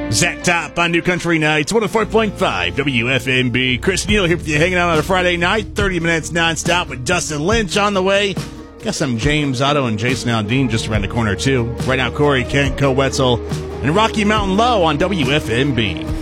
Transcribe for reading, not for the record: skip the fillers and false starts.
Zach Top on New Country Nights, 104.5 WFMB. Chris Neal here with you, hanging out on a Friday night, 30 minutes nonstop with Dustin Lynch on the way. Got some James Otto and Jason Aldean just around the corner, too. Right now, Corey Kent, Co Wetzel, and Rocky Mountain Low on WFMB.